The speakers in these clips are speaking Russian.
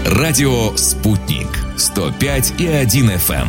Радио «Спутник». 105,1 FM.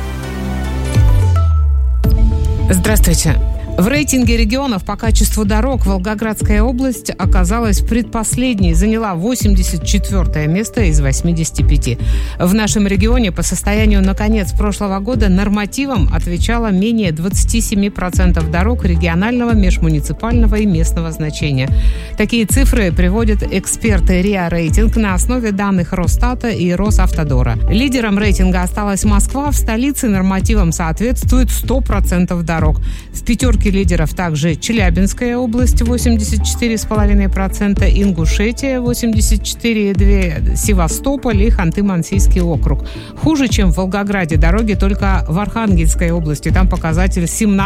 Здравствуйте. В рейтинге регионов по качеству дорог Волгоградская область оказалась предпоследней, заняла 84 место из 85. В нашем регионе по состоянию на конец прошлого года нормативам отвечало менее 27% дорог регионального, межмуниципального и местного значения. Такие цифры приводят эксперты РИА Рейтинг на основе данных Росстата и Росавтодора. Лидером рейтинга осталась Москва. В столице нормативам соответствует 100% дорог. В пятерке лидеров также Челябинская область 84,5%, Ингушетия 84,2%, Севастополь и Ханты-Мансийский округ. Хуже, чем в Волгограде, дороги только в Архангельской области. Там показатель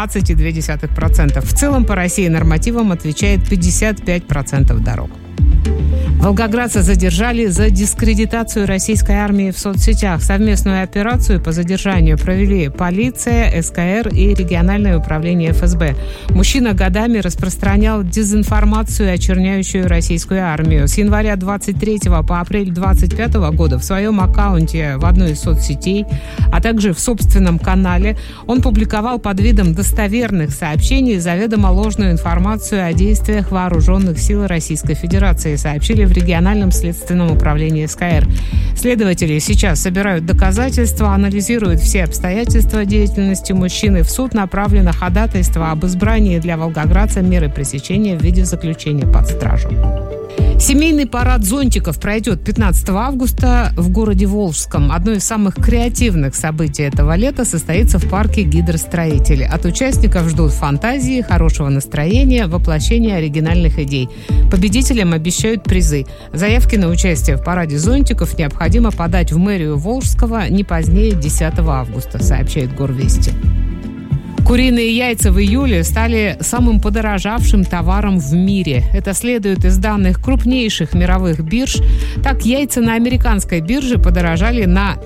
17,2%. В целом по России нормативам отвечает 55% дорог. Волгоградца задержали за дискредитацию российской армии в соцсетях. Совместную операцию по задержанию провели полиция, СКР и региональное управление ФСБ. Мужчина годами распространял дезинформацию, очерняющую российскую армию. С января 23 по апрель 25 года в своем аккаунте в одной из соцсетей, а также в собственном канале он публиковал под видом достоверных сообщений заведомо ложную информацию о действиях вооруженных сил Российской Федерации, сообщили в региональном следственном управлении СКР. Следователи сейчас собирают доказательства, анализируют все обстоятельства деятельности мужчины. В суд направлено ходатайство об избрании для волгоградца меры пресечения в виде заключения под стражу. Семейный парад зонтиков пройдет 15 августа в городе Волжском. Одно из самых креативных событий этого лета состоится в парке «Гидростроители». От участников ждут фантазии, хорошего настроения, воплощения оригинальных идей. Победителям обещают призы. Заявки на участие в параде зонтиков необходимо подать в мэрию Волжского не позднее 10 августа, сообщает Горвести. Куриные яйца в июле стали самым подорожавшим товаром в мире. Это следует из данных крупнейших мировых бирж. Так, яйца на американской бирже подорожали на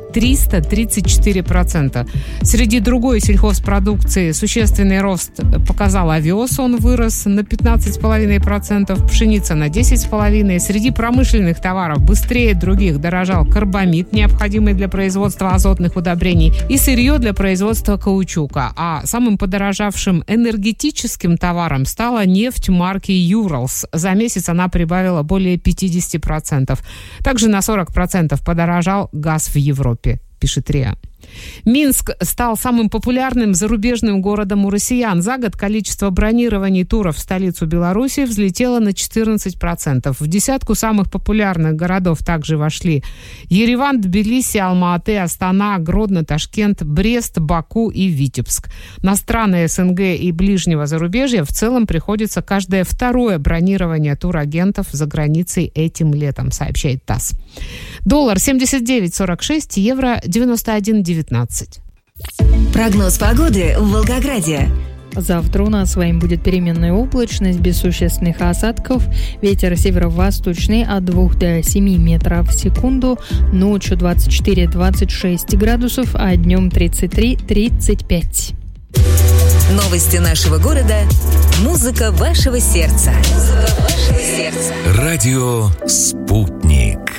334%. Среди другой сельхозпродукции существенный рост показал овес. Он вырос на 15,5%, пшеница на 10,5%. Среди промышленных товаров быстрее других дорожал карбамид, необходимый для производства азотных удобрений, и сырье для производства каучука. А самым подорожавшим энергетическим товаром стала нефть марки «Юралс». За месяц она прибавила более 50%. Также на 40% подорожал газ в Европе, пишет РИА. Минск стал самым популярным зарубежным городом у россиян. За год количество бронирований туров в столицу Беларуси взлетело на 14%. В десятку самых популярных городов также вошли Ереван, Тбилиси, Алма-Аты, Астана, Гродно, Ташкент, Брест, Баку и Витебск. На страны СНГ и ближнего зарубежья в целом приходится каждое второе бронирование турагентов за границей этим летом, сообщает ТАСС. Доллар 79,46, евро 91,19. Прогноз погоды в Волгограде. Завтра у нас с вами будет переменная облачность, без существенных осадков. Ветер северо-восточный от 2 до 7 метров в секунду. Ночью 24-26 градусов, а днем 33-35. Новости нашего города. Музыка вашего сердца. Радио «Спутник».